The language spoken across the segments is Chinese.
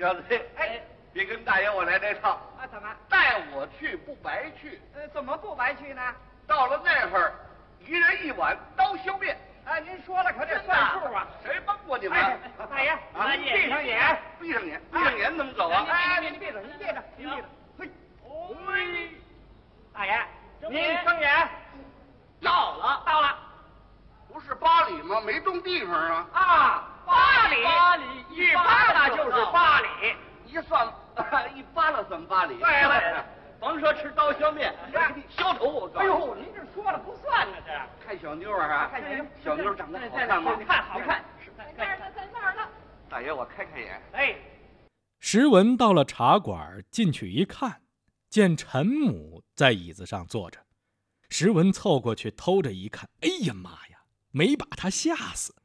小子，哎，别跟大爷我来这套啊！怎么带我去不白去？ 怎么不白去呢？ 到了那会儿，一人一碗刀削面。 啊，您说了可得算数啊！ 谁帮过你们？ 大爷，您闭上眼， 闭上眼，闭上眼怎么走啊？ 哎，您闭着，您闭着，您闭着。嘿，喂，大爷，您睁眼。 到了， 到了。 不是8里吗？没动地方啊。 啊，8里，8里，一扒拉就是8里， 一算一扒拉算8里。 对了。 甭说吃刀削面，削头我告诉你。 哎呦，您这说了不算呢，这看小妞啊， 看小妞长得好看吗？ 好看。在那儿呢。 大爷，我开眼。 哎， 石文到了茶馆，进去一看，见陈母在椅子上坐着。石文凑过去偷着一看，哎呀妈呀，没把他吓死。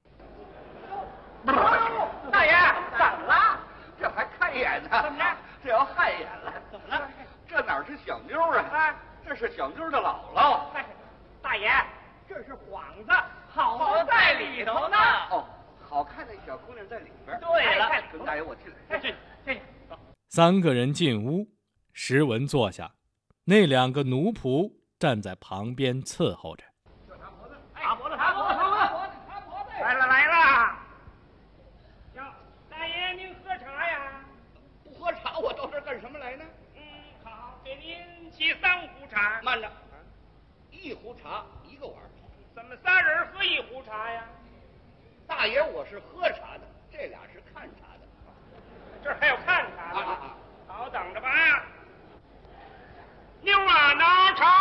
大爷，怎么了？ 这还开眼呢？ 怎么着？ 这要害眼了？ 怎么了？ 这哪是小妞啊？这是小妞的姥姥。 大爷，这是幌子，好在里头呢。 哦，好看的小姑娘在里边。 对了， 跟大爷我进来。 进。 3个人进屋，石文坐下，那2个奴仆站在旁边伺候着。 擦脖子。来了。大爷，您喝茶呀？ 不喝茶，我到这儿干什么来呢？ 好，给您沏3壶茶。 慢着，1壶茶1个碗。 怎么3人喝1壶茶呀？ 大爷，我是喝茶的，这俩是看茶的。 这儿还有看的。